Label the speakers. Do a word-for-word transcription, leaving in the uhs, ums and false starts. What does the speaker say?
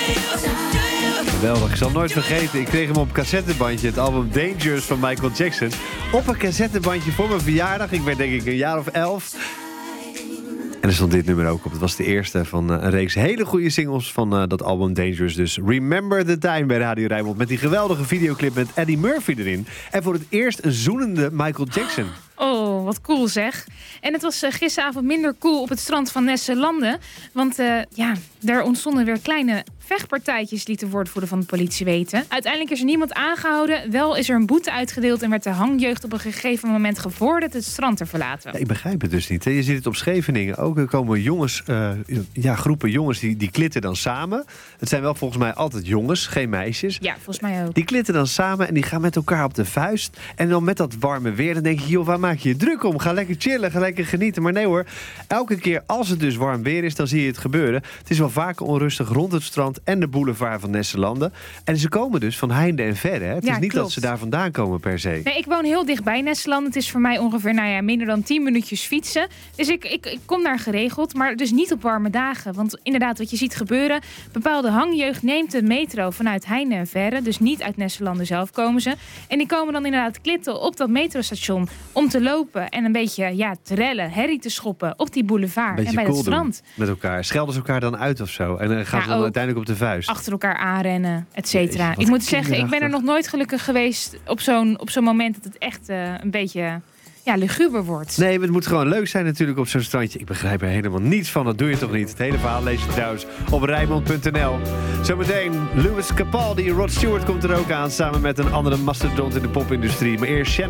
Speaker 1: Geweldig, ik zal nooit vergeten. Ik kreeg hem op cassettebandje, het album Dangerous van Michael Jackson. Op een cassettebandje voor mijn verjaardag. Ik werd denk ik een jaar of elf. En er stond dit nummer ook op. Het was de eerste van uh, een reeks hele goede singles van uh, dat album Dangerous. Dus Remember the Time bij Radio Rijnmond. Met die geweldige videoclip met Eddie Murphy erin. En voor het eerst een zoenende Michael Jackson.
Speaker 2: Oh, wat cool zeg. En het was uh, gisteravond minder cool op het strand van Nesselanden. Want uh, ja, daar ontstonden weer kleine vechtpartijtjes, liet de woordvoerder van de politie weten. Uiteindelijk is er niemand aangehouden. Wel is er een boete uitgedeeld en werd de hangjeugd op een gegeven moment gevorderd het strand te verlaten.
Speaker 1: Ja, ik begrijp het dus niet. Hè? Je ziet het op Scheveningen ook. Er komen jongens, uh, ja, groepen jongens die, die klitten dan samen. Het zijn wel volgens mij altijd jongens, geen meisjes.
Speaker 2: Ja, volgens mij ook.
Speaker 1: Die klitten dan samen en die gaan met elkaar op de vuist. En dan met dat warme weer, dan denk je, joh, waar maak je je druk om? Ga lekker chillen, ga lekker genieten. Maar nee hoor, elke keer als het dus warm weer is, dan zie je het gebeuren. Het is wel vaker onrustig rond het strand en de boulevard van Nesselanden. En ze komen dus van heinde en verre. Hè? Het
Speaker 2: ja,
Speaker 1: is niet
Speaker 2: klopt.
Speaker 1: dat ze daar vandaan komen per se.
Speaker 2: Nee, ik woon heel dichtbij Nesselanden. Het is voor mij ongeveer nou ja, minder dan tien minuutjes fietsen. Dus ik, ik, ik kom daar geregeld, maar dus niet op warme dagen. Want inderdaad, wat je ziet gebeuren, bepaalde hangjeugd neemt de metro vanuit heinde en verre. Dus niet uit Nesselanden zelf komen ze. En die komen dan inderdaad klitten op dat metrostation om te lopen en een beetje ja, te rellen, herrie te schoppen op die boulevard en bij
Speaker 1: cool
Speaker 2: het strand.
Speaker 1: Met elkaar. Schelden ze elkaar dan uit of zo? En dan gaan
Speaker 2: Ja,
Speaker 1: ze dan
Speaker 2: ook.
Speaker 1: uiteindelijk op de vuist.
Speaker 2: Achter elkaar aanrennen, et cetera.
Speaker 1: Jeetje,
Speaker 2: Ik moet zeggen, ik ben
Speaker 1: kinderachtig.
Speaker 2: er nog nooit gelukkig geweest op zo'n, op zo'n moment dat het echt uh, een beetje ja, luguber wordt.
Speaker 1: Nee, maar het moet gewoon leuk zijn natuurlijk op zo'n strandje. Ik begrijp er helemaal niets van. Dat doe je toch niet? Het hele verhaal lees je trouwens op Rijnmond punt n l. Zometeen Louis Capaldi. Rod Stewart komt er ook aan samen met een andere mastodont in de popindustrie. Maar eerst Shannon